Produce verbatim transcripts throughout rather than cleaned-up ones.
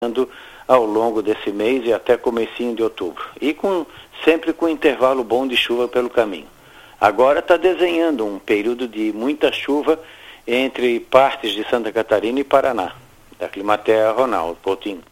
ao longo desse mês e até comecinho de outubro. E com, sempre com intervalo bom de chuva pelo caminho. Agora está desenhando um período de muita chuva entre partes de Santa Catarina e Paraná. Da Climatea, Ronaldo Coutinho.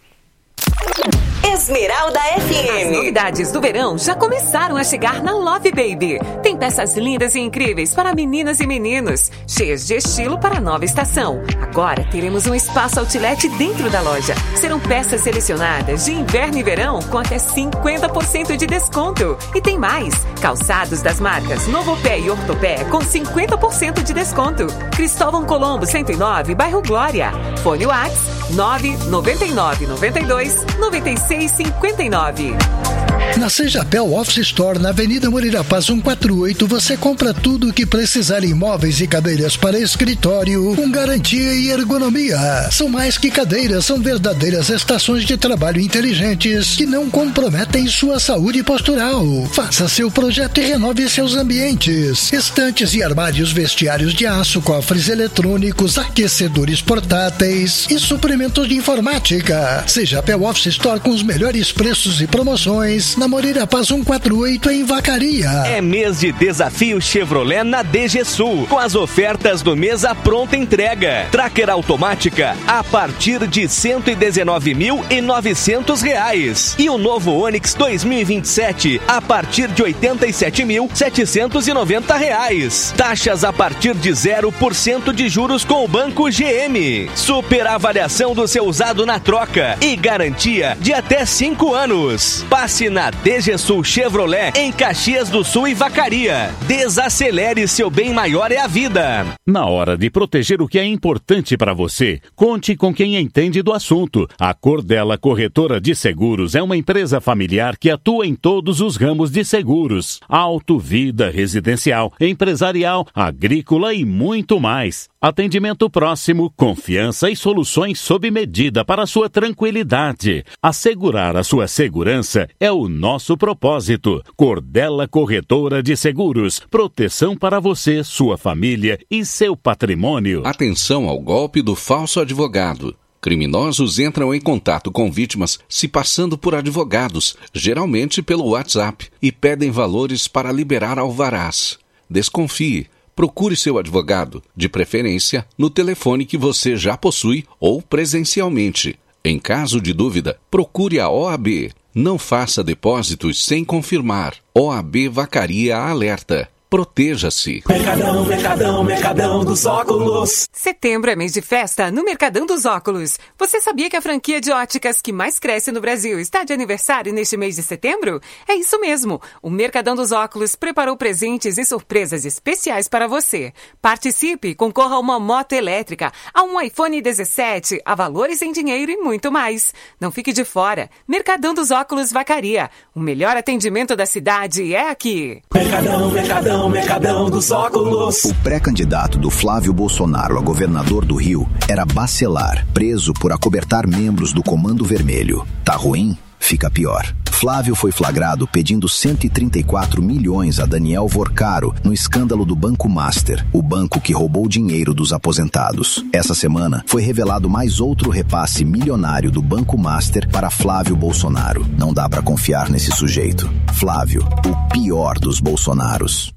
Esmeralda F M. As novidades do verão já começaram a chegar na Love Baby. Tem peças lindas e incríveis para meninas e meninos, cheias de estilo para a nova estação. Agora teremos um espaço outlet dentro da loja. Serão peças selecionadas de inverno e verão com até cinquenta por cento de desconto. E tem mais, calçados das marcas Novopé e Ortopé com cinquenta por cento de desconto. Cristóvão Colombo cento e nove, bairro Glória. Fone WhatsApp nove nove nove nove dois nove seis cinco nove. Na Sejapel Office Store, na Avenida Moreira Paz cento e quarenta e oito, você compra tudo o que precisar em móveis e cadeiras para escritório, com garantia e ergonomia. São mais que cadeiras, são verdadeiras estações de trabalho inteligentes que não comprometem sua saúde postural. Faça seu projeto e renove seus ambientes. Estantes e armários, vestiários de aço, cofres eletrônicos, aquecedores portáteis e suprimentos de informática. Sejapel Office Store com os melhores preços e promoções na Moreira Paz cento e quarenta e oito em Vacaria. É mês de desafio Chevrolet na D G Sul, com as ofertas do mês à pronta entrega. Tracker automática a partir de cento e dezenove mil e novecentos reais. E o novo Onix dois mil e vinte e sete a partir de oitenta e sete mil setecentos e noventa reais. Taxas a partir de zero por cento de juros com o Banco G M. Super avaliação do seu usado na troca e garantia de até cinco anos. Passe na D G Sul Chevrolet em Caxias do Sul e Vacaria. Desacelere, seu bem maior é a vida. Na hora de proteger o que é importante para você, conte com quem entende do assunto. A Cordella Corretora de Seguros é uma empresa familiar que atua em todos os ramos de seguros: auto, vida, residencial, empresarial, agrícola e muito mais. Atendimento próximo, confiança e soluções sob medida para sua tranquilidade. Assegurar a sua segurança é o nosso propósito. Cordella Corretora de Seguros. Proteção para você, sua família e seu patrimônio. Atenção ao golpe do falso advogado. Criminosos entram em contato com vítimas se passando por advogados, geralmente pelo WhatsApp, e pedem valores para liberar alvarás. Desconfie. Procure seu advogado, de preferência no telefone que você já possui ou presencialmente. Em caso de dúvida, procure a O A B. Não faça depósitos sem confirmar. O A B Vacaria alerta. Proteja-se. Mercadão, Mercadão, Mercadão dos Óculos. Setembro é mês de festa no Mercadão dos Óculos. Você sabia que a franquia de óticas que mais cresce no Brasil está de aniversário neste mês de setembro? É isso mesmo. O Mercadão dos Óculos preparou presentes e surpresas especiais para você. Participe, concorra a uma moto elétrica, a um iPhone dezessete, a valores em dinheiro e muito mais. Não fique de fora. Mercadão dos Óculos Vacaria. O melhor atendimento da cidade é aqui. Mercadão, Mercadão. Mercadão dos Óculos. O pré-candidato do Flávio Bolsonaro a governador do Rio era Bacelar, preso por acobertar membros do Comando Vermelho. Tá ruim? Fica pior. Flávio foi flagrado pedindo cento e trinta e quatro milhões a Daniel Vorcaro no escândalo do Banco Master, o banco que roubou dinheiro dos aposentados. Essa semana foi revelado mais outro repasse milionário do Banco Master para Flávio Bolsonaro. Não dá pra confiar nesse sujeito. Flávio, o pior dos Bolsonaros.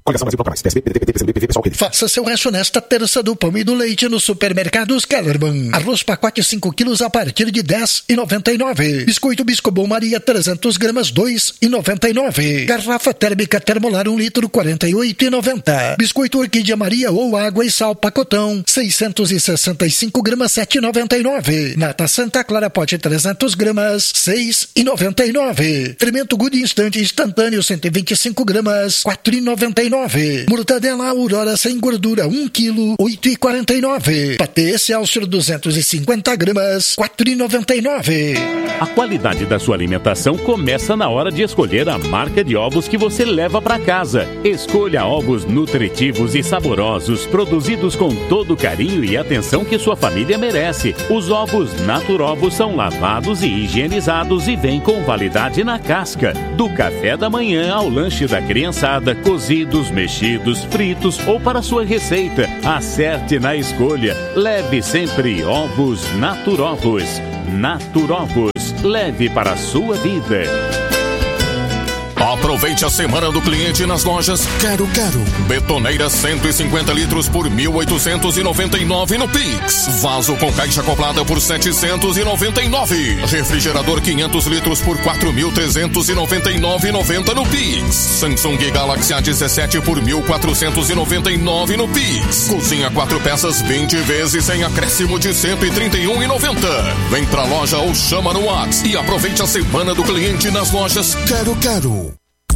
Faça seu rancho nesta terça do pão e do leite no Supermercados Kellerman. Arroz pacote cinco quilos a partir de dez reais e noventa e nove centavos. Biscoito Biscobon Maria trezentos gramas dois reais e noventa e nove centavos. Garrafa térmica Termolar um litro quarenta e oito reais e noventa centavos. Biscoito Orquídea Maria ou água e sal pacotão seiscentos e sessenta e cinco gramas sete reais e noventa e nove centavos. Nata Santa Clara pote trezentos gramas seis reais e noventa e nove centavos. Fermento Good Instante instantâneo cento e vinte e cinco gramas quatro reais e noventa e nove centavos. Mortadela Aurora sem gordura um quilo oito reais e quarenta e nove centavos. Patê Excelsior duzentos e cinquenta gramas quatro reais e noventa e nove centavos. A qualidade da sua alimentação começa na hora de escolher a marca de ovos que você leva para casa. Escolha ovos nutritivos e saborosos, produzidos com todo o carinho e atenção que sua família merece. Os ovos Naturovos são lavados e higienizados e vêm com validade na casca. Do café da manhã ao lanche da criançada, cozidos, mexidos, fritos ou para sua receita. Acerte na escolha. Leve sempre ovos Naturovos. Naturovos, leve para a sua vida. Aproveite a semana do cliente nas lojas Quero Quero. Betoneira cento e cinquenta litros por mil oitocentos e noventa e nove no Pix. Vaso com caixa acoplada por setecentos e noventa e nove. Refrigerador quinhentos litros por quatro mil trezentos e noventa e nove e noventa no Pix. Samsung Galaxy A dezessete por mil quatrocentos e noventa e nove no Pix. Cozinha quatro peças vinte vezes sem acréscimo de cento e trinta e um e noventa. Vem pra loja ou chama no WhatsApp e aproveite a semana do cliente nas lojas Quero Quero.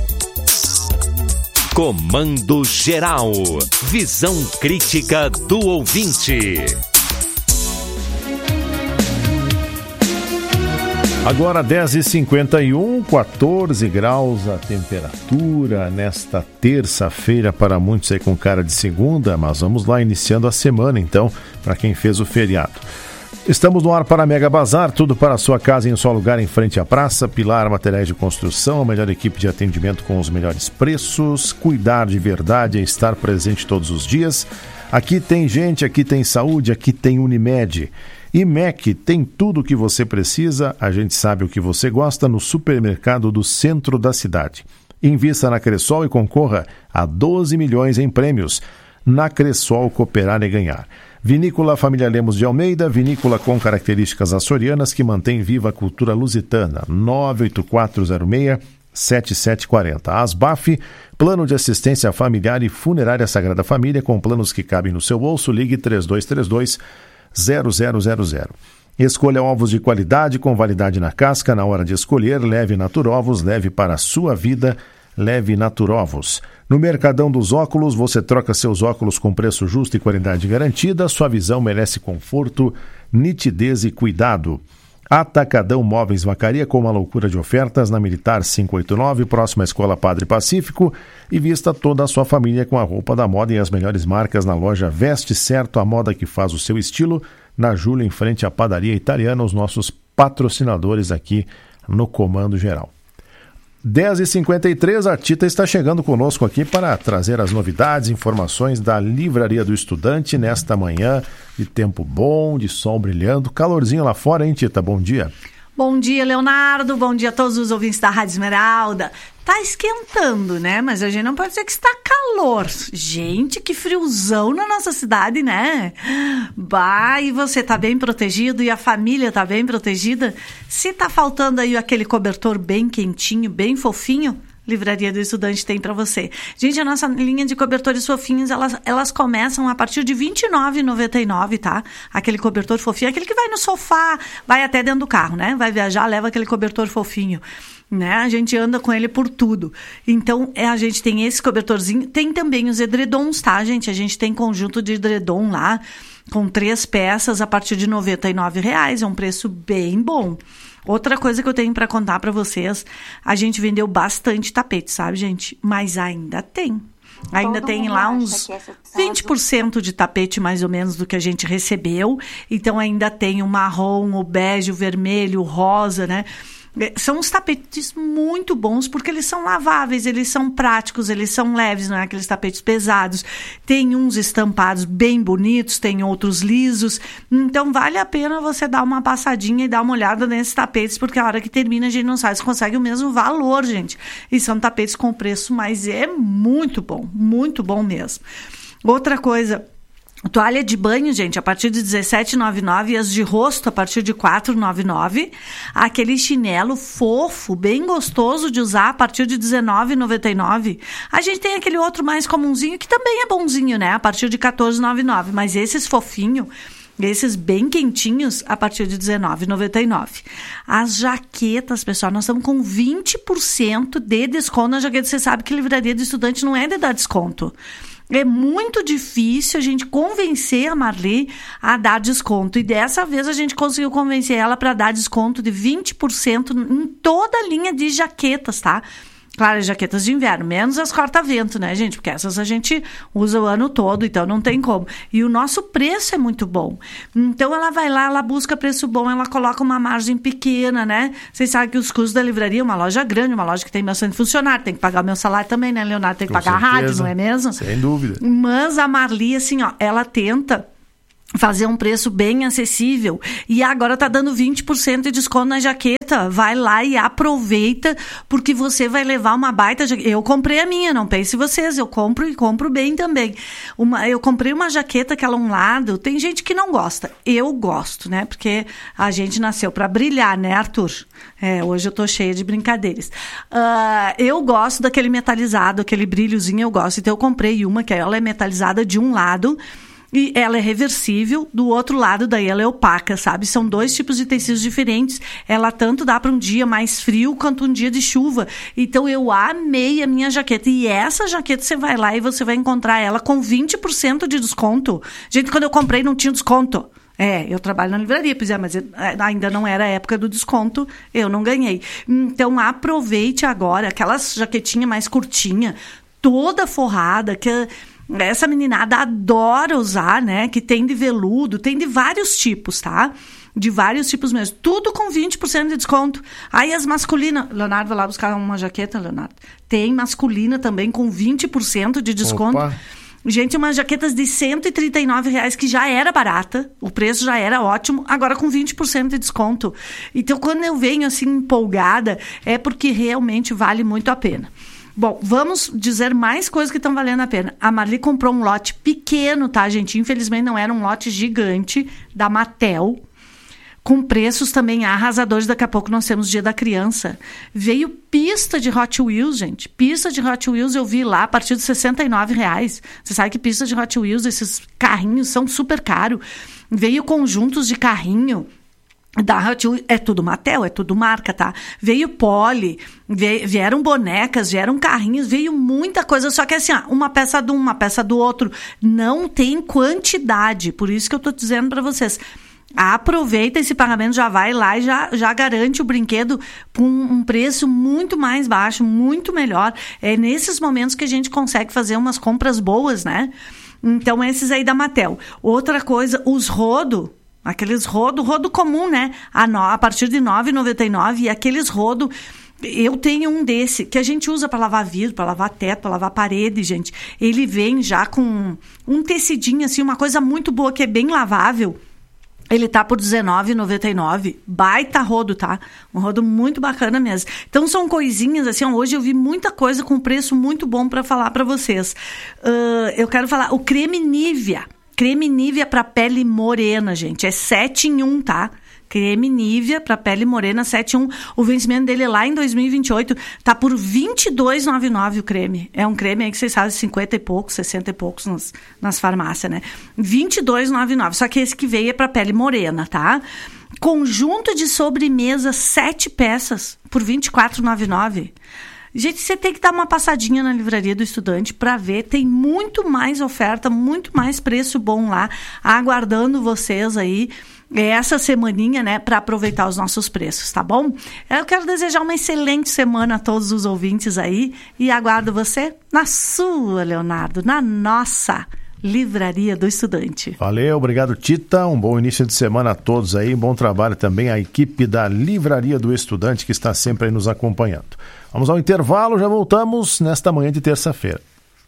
Comando Geral. Visão crítica do ouvinte. Agora dez e cinquenta e um, quatorze graus a temperatura nesta terça-feira, para muitos aí com cara de segunda, mas vamos lá, iniciando a semana então, para quem fez o feriado. Estamos no ar para a Mega Bazar, tudo para a sua casa em um só lugar, em frente à praça. Pilar Materiais de Construção, a melhor equipe de atendimento com os melhores preços. Cuidar de verdade é estar presente todos os dias. Aqui tem gente, aqui tem saúde, aqui tem Unimed. E M E C tem tudo o que você precisa, a gente sabe o que você gosta, no supermercado do centro da cidade. Invista na Cressol e concorra a doze milhões em prêmios. Na Cressol, cooperar e ganhar. Vinícola Família Lemos de Almeida, vinícola com características açorianas que mantém viva a cultura lusitana. nove oito quatro zero seis sete sete quatro zero. Asbaf, plano de assistência familiar e funerária Sagrada Família, com planos que cabem no seu bolso. Ligue três dois três dois zero zero zero zero. Escolha ovos de qualidade com validade na casca. Na hora de escolher, leve Naturovos, leve para a sua vida, leve Naturovos. No Mercadão dos Óculos, você troca seus óculos com preço justo e qualidade garantida. Sua visão merece conforto, nitidez e cuidado. Atacadão Móveis Vacaria, com uma loucura de ofertas na Militar quinhentos e oitenta e nove, próxima à Escola Padre Pacífico. E vista toda a sua família com a roupa da moda e as melhores marcas na loja Veste Certo, a moda que faz o seu estilo. Na Júlia, em frente à Padaria Italiana, os nossos patrocinadores aqui no Comando Geral. dez e cinquenta e três, a Tita está chegando conosco aqui para trazer as novidades, informações da Livraria do Estudante nesta manhã de tempo bom, de sol brilhando, calorzinho lá fora, hein, Tita? Bom dia. Bom dia, Leonardo, bom dia a todos os ouvintes da Rádio Esmeralda. Tá esquentando, né? Mas a gente não pode dizer que está calor. Gente, que friozão na nossa cidade, né? Bah, e você tá bem protegido e a família tá bem protegida? Se tá faltando aí aquele cobertor bem quentinho, bem fofinho, Livraria do Estudante tem para você. Gente, a nossa linha de cobertores fofinhos, elas, elas começam a partir de vinte e nove reais e noventa e nove centavos, tá? Aquele cobertor fofinho, aquele que vai no sofá, vai até dentro do carro, né? Vai viajar, leva aquele cobertor fofinho, né? A gente anda com ele por tudo. Então, é, a gente tem esse cobertorzinho, tem também os edredons, tá, gente? A gente tem conjunto de edredom lá, com três peças a partir de noventa e nove reais, é um preço bem bom. Outra coisa que eu tenho para contar para vocês, a gente vendeu bastante tapete, sabe, gente? Mas ainda tem. Ainda Todo tem lá uns vinte por cento de tapete, mais ou menos, do que a gente recebeu. Então, ainda tem o marrom, o bege, o vermelho, o rosa, né? São uns tapetes muito bons, porque eles são laváveis, eles são práticos, eles são leves, não é aqueles tapetes pesados. Tem uns estampados bem bonitos, tem outros lisos. Então, vale a pena você dar uma passadinha e dar uma olhada nesses tapetes, porque a hora que termina, a gente não sabe se consegue o mesmo valor, gente. E são tapetes com preço, mas é muito bom, muito bom mesmo. Outra coisa... Toalha de banho, gente, a partir de dezessete reais e noventa e nove centavos e as de rosto a partir de quatro reais e noventa e nove centavos. Aquele chinelo fofo, bem gostoso de usar a partir de dezenove reais e noventa e nove centavos. A gente tem aquele outro mais comunzinho que também é bonzinho, né? A partir de quatorze reais e noventa e nove centavos. Mas esses fofinhos, esses bem quentinhos, a partir de dezenove reais e noventa e nove centavos. As jaquetas, pessoal, nós estamos com vinte por cento de desconto na jaqueta. Você sabe que Livraria do Estudante não é de dar desconto. É muito difícil a gente convencer a Marli a dar desconto. E dessa vez a gente conseguiu convencer ela para dar desconto de vinte por cento em toda a linha de jaquetas, tá? Claro, as jaquetas de inverno, menos as corta-vento, né, gente? Porque essas a gente usa o ano todo, então não tem como. E o nosso preço é muito bom. Então, ela vai lá, ela busca preço bom, ela coloca uma margem pequena, né? Vocês sabem que os custos da livraria, uma loja grande, uma loja que tem bastante funcionário, tem que pagar o meu salário também, né, Leonardo? Tem que Com pagar certeza. A rádio, não é mesmo? Sem dúvida. Mas a Marli, assim, ó, ela tenta... fazer um preço bem acessível. E agora tá dando vinte por cento de desconto na jaqueta. Vai lá e aproveita, porque você vai levar uma baita jaqueta. Eu comprei a minha, não pense vocês, eu compro e compro bem também. Uma, eu comprei uma jaqueta que ela é um lado, tem gente que não gosta. Eu gosto, né? Porque a gente nasceu para brilhar, né, Arthur? É, hoje eu tô cheia de brincadeiras. Uh, eu gosto daquele metalizado, aquele brilhozinho eu gosto. Então eu comprei uma que ela é metalizada de um lado, e ela é reversível, do outro lado daí ela é opaca, sabe? São dois tipos de tecidos diferentes. Ela tanto dá para um dia mais frio quanto um dia de chuva. Então eu amei a minha jaqueta. E essa jaqueta você vai lá e você vai encontrar ela com vinte por cento de desconto. Gente, quando eu comprei não tinha desconto. É, eu trabalho na livraria, pois é, mas ainda não era a época do desconto, eu não ganhei. Então aproveite agora, aquela jaquetinha mais curtinha, toda forrada, que essa meninada adora usar, né? Que tem de veludo, tem de vários tipos, tá? De vários tipos mesmo. Tudo com vinte por cento de desconto. Aí as masculinas... Leonardo, vai lá buscar uma jaqueta, Leonardo. Tem masculina também com vinte por cento de desconto. Opa. Gente, umas jaquetas de cento e trinta e nove reais, que já era barata, o preço já era ótimo, agora com vinte por cento de desconto. Então, quando eu venho assim empolgada, é porque realmente vale muito a pena. Bom, vamos dizer mais coisas que estão valendo a pena. A Marli comprou um lote pequeno, tá, gente? Infelizmente não era um lote gigante, da Mattel, com preços também arrasadores. Daqui a pouco nós temos Dia da Criança. Veio pista de Hot Wheels, gente. Pista de Hot Wheels eu vi lá a partir de sessenta e nove reais. Você sabe que pista de Hot Wheels, esses carrinhos são super caros. Veio conjuntos de carrinho da Hot Wheels, é tudo Mattel, é tudo marca, tá? Veio Poli, vieram bonecas, vieram carrinhos, veio muita coisa, só que assim, ó, uma peça de um, uma peça do outro, não tem quantidade, por isso que eu tô dizendo para vocês, aproveita esse pagamento, já vai lá e já, já garante o brinquedo com um preço muito mais baixo, muito melhor. É nesses momentos que a gente consegue fazer umas compras boas, né? Então, esses aí da Mattel. Outra coisa, os rodo, aqueles rodo, rodo comum, né? A, no, a partir de nove reais e noventa e nove centavos, e aqueles rodo, eu tenho um desse, que a gente usa para lavar vidro, para lavar teto, para lavar parede, gente. Ele vem já com um tecidinho, assim, uma coisa muito boa, que é bem lavável. Ele tá por dezenove reais e noventa e nove centavos. Baita rodo, tá? Um rodo muito bacana mesmo. Então, são coisinhas, assim, ó, hoje eu vi muita coisa com preço muito bom para falar para vocês. Uh, eu quero falar, o creme Nivea. Creme Nivea para pele morena, gente. É sete em um, tá? Creme Nivea para pele morena, sete em um. O vencimento dele lá em dois mil e vinte e oito tá por vinte e dois reais e noventa e nove centavos o creme. É um creme aí que vocês sabem, cinquenta e poucos, sessenta e poucos nas, nas farmácias, né? vinte e dois reais e noventa e nove centavos. Só que esse que veio é para pele morena, tá? Conjunto de sobremesa, sete peças, por vinte e quatro reais e noventa e nove centavos. Gente, você tem que dar uma passadinha na Livraria do Estudante para ver. Tem muito mais oferta, muito mais preço bom lá, aguardando vocês aí essa semaninha, né, para aproveitar os nossos preços, tá bom? Eu quero desejar uma excelente semana a todos os ouvintes aí e aguardo você na sua, Leonardo, na nossa Livraria do Estudante. Valeu, obrigado, Tita. Um bom início de semana a todos aí. Bom trabalho também à equipe da Livraria do Estudante, que está sempre aí nos acompanhando. Vamos ao intervalo, já voltamos nesta manhã de terça-feira.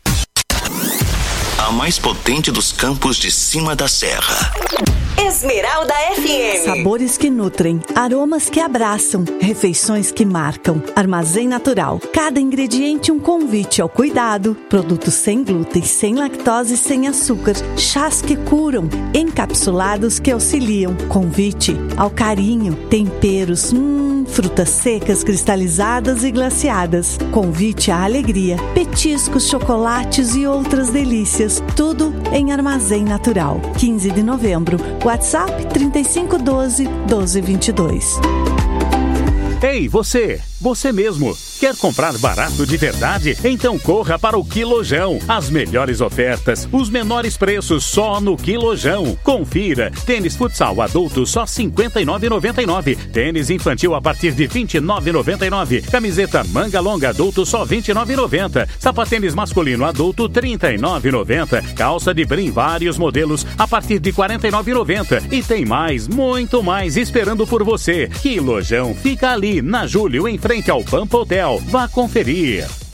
A mais potente dos campos de cima da serra. Esmeralda F M. Sabores que nutrem, aromas que abraçam, refeições que marcam. Armazém Natural. Cada ingrediente um convite ao cuidado. Produtos sem glúten, sem lactose, sem açúcar. Chás que curam, encapsulados que auxiliam. Convite ao carinho. Temperos, hum, frutas secas, cristalizadas e glaciadas. Convite à alegria. Petiscos, chocolates e outras delícias. Tudo em Armazém Natural. quinze de novembro. WhatsApp trinta e cinco doze, doze vinte e dois. Ei, você! Você mesmo! Quer comprar barato de verdade? Então corra para o Quilojão. As melhores ofertas, os menores preços só no Quilojão. Confira. Tênis futsal adulto só cinquenta e nove reais e noventa e nove centavos. Tênis infantil a partir de vinte e nove reais e noventa e nove centavos. Camiseta manga longa adulto só vinte e nove reais e noventa centavos. Sapatênis masculino adulto trinta e nove reais e noventa centavos. Calça de brim vários modelos a partir de quarenta e nove reais e noventa centavos. E tem mais, muito mais esperando por você. Quilojão fica ali na Júlio, em frente ao Pampa Hotel. Vá conferir.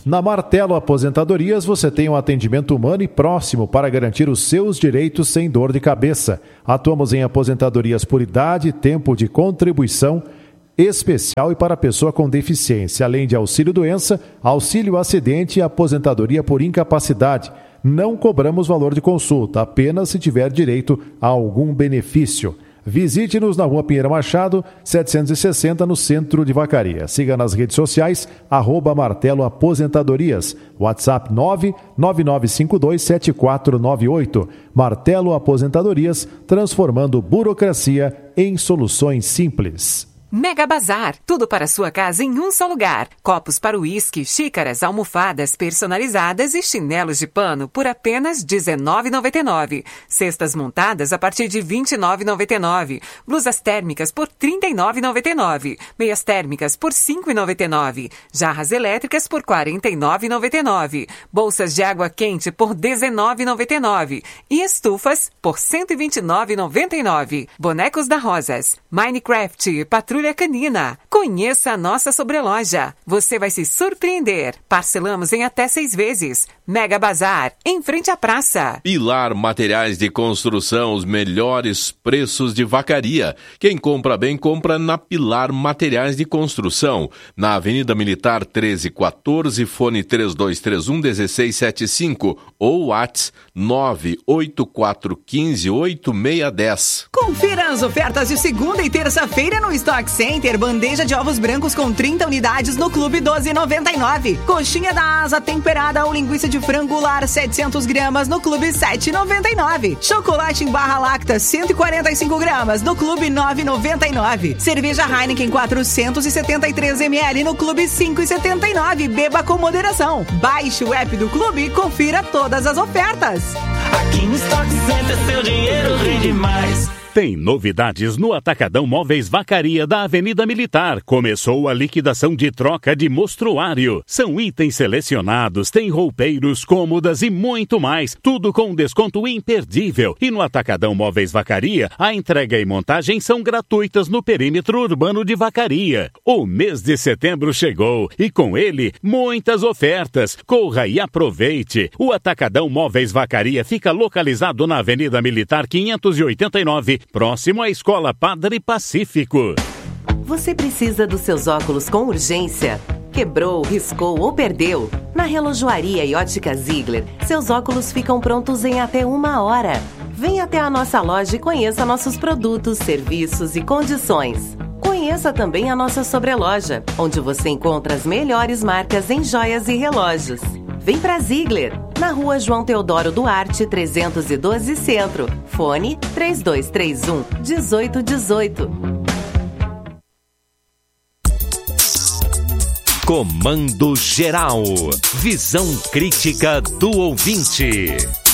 Na Martelo Aposentadorias você tem um atendimento humano e próximo para garantir os seus direitos sem dor de cabeça. Atuamos em aposentadorias por idade, tempo de contribuição especial e para pessoa com deficiência, além de auxílio-doença, auxílio-acidente e aposentadoria por incapacidade. Não cobramos valor de consulta, apenas se tiver direito a algum benefício. Visite-nos na Rua Pinheiro Machado, setecentos e sessenta, no centro de Vacaria. Siga nas redes sociais, arroba Martelo Aposentadorias. WhatsApp nove nove nove cinco dois sete quatro nove oito. Martelo Aposentadorias, transformando burocracia em soluções simples. Mega Bazar, tudo para sua casa em um só lugar. Copos para uísque, xícaras, almofadas personalizadas e chinelos de pano por apenas dezenove reais e noventa e nove centavos. Cestas montadas a partir de vinte e nove reais e noventa e nove centavos. Blusas térmicas por trinta e nove reais e noventa e nove centavos. Meias térmicas por cinco reais e noventa e nove centavos. Jarras elétricas por quarenta e nove reais e noventa e nove centavos. Bolsas de água quente por dezenove reais e noventa e nove centavos. E estufas por cento e vinte e nove reais e noventa e nove centavos. Bonecos da Rosas, Minecraft, Patrulha Canina. Conheça a nossa sobreloja. Você vai se surpreender. Parcelamos em até seis vezes. Mega Bazar, em frente à praça. Pilar Materiais de Construção, os melhores preços de Vacaria. Quem compra bem, compra na Pilar Materiais de Construção. Na Avenida Militar treze quatorze, fone três dois três um um seis sete cinco ou WhatsApp nove oito quatro um cinco oito seis um zero. Confira as ofertas de segunda e terça-feira no Stock Center. Bandeja de ovos brancos com trinta unidades no Clube doze reais e noventa e nove centavos. Coxinha da asa temperada ou linguiça de frango lar setecentos gramas no Clube sete reais e noventa e nove centavos. Chocolate em barra lacta cento e quarenta e cinco gramas no Clube nove reais e noventa e nove centavos. Cerveja Heineken quatrocentos e setenta e três mililitros no Clube cinco reais e setenta e nove centavos. Beba com moderação. Baixe o app do Clube e confira todas as ofertas. Aqui no Stock Center seu dinheiro rende mais. Tem novidades no Atacadão Móveis Vacaria da Avenida Militar. Começou a liquidação de troca de mostruário. São itens selecionados, tem roupeiros, cômodas e muito mais. Tudo com desconto imperdível. E no Atacadão Móveis Vacaria, a entrega e montagem são gratuitas no perímetro urbano de Vacaria. O mês de setembro chegou e com ele, muitas ofertas. Corra e aproveite. O Atacadão Móveis Vacaria fica localizado na Avenida Militar quinhentos e oitenta e nove, próximo à Escola Padre Pacífico. Você precisa dos seus óculos com urgência? Quebrou, riscou ou perdeu? Na Relojoaria e Ótica Ziegler, seus óculos ficam prontos em até uma hora. Venha até a nossa loja e conheça nossos produtos, serviços e condições. Conheça também a nossa sobreloja, onde você encontra as melhores marcas em joias e relógios. Vem pra Ziegler, na Rua João Teodoro Duarte, trezentos e doze Centro. Fone três dois três um, um oito um oito. Comando Geral. Visão crítica do ouvinte.